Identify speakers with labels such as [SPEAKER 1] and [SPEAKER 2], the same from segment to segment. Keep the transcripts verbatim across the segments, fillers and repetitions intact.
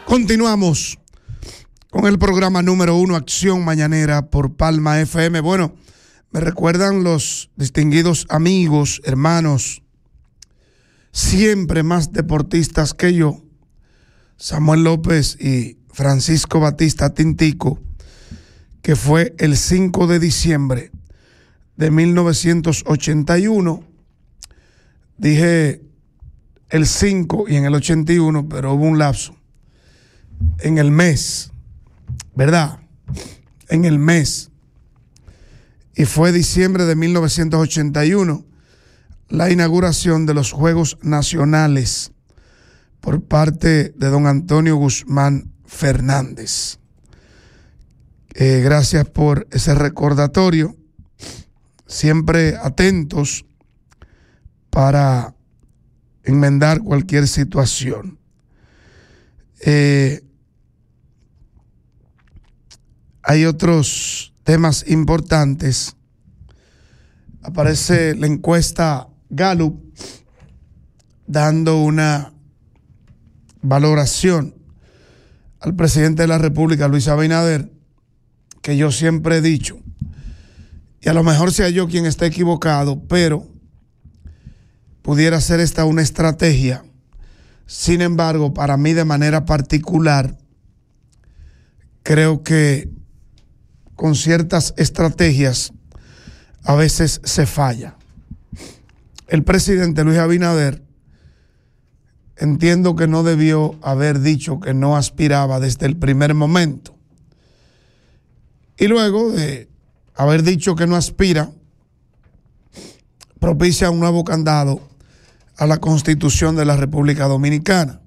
[SPEAKER 1] Continuamos con el programa número uno, Acción Mañanera por Palma F M. Bueno, me recuerdan los distinguidos amigos, hermanos, siempre más deportistas que yo, Samuel López y Francisco Batista Tintico, que fue el cinco de diciembre de mil novecientos ochenta y uno. Dije el cinco y en el ochenta y uno, pero hubo un lapso en el mes, ¿verdad? En el mes. Y fue diciembre de mil novecientos ochenta y uno la inauguración de los Juegos Nacionales por parte de don Antonio Guzmán Fernández. Eh, gracias por ese recordatorio. Siempre atentos para enmendar cualquier situación. Eh, hay otros temas importantes. Aparece la encuesta Gallup dando una valoración al presidente de la República, Luis Abinader, que yo siempre he dicho, y a lo mejor sea yo quien esté equivocado, pero pudiera ser esta una estrategia. Sin embargo, para mí de manera particular, creo que con ciertas estrategias a veces se falla. El presidente Luis Abinader, entiendo que no debió haber dicho que no aspiraba desde el primer momento. Y luego de haber dicho que no aspira, propicia un nuevo candado a la Constitución de la República Dominicana.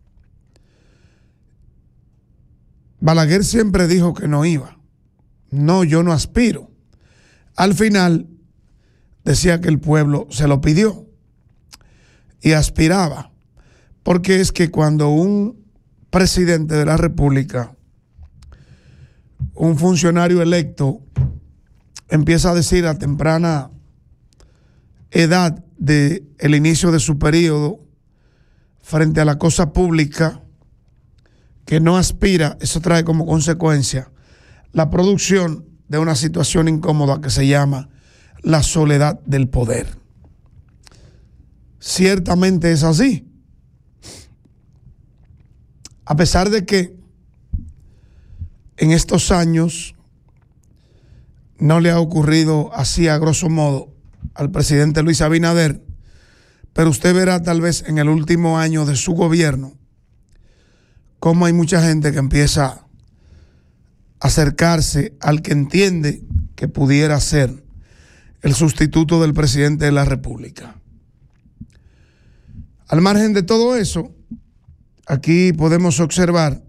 [SPEAKER 1] Balaguer siempre dijo que no iba. No, yo no aspiro. Al final decía que el pueblo se lo pidió y aspiraba. Porque es que cuando un presidente de la República, un funcionario electo, empieza a decir a temprana edad del inicio de su periodo frente a la cosa pública que no aspira, eso trae como consecuencia la producción de una situación incómoda que se llama la soledad del poder. Ciertamente es así. A pesar de que en estos años no le ha ocurrido así a grosso modo al presidente Luis Abinader, pero usted verá tal vez en el último año de su gobierno cómo hay mucha gente que empieza a acercarse al que entiende que pudiera ser el sustituto del presidente de la República. Al margen de todo eso, aquí podemos observar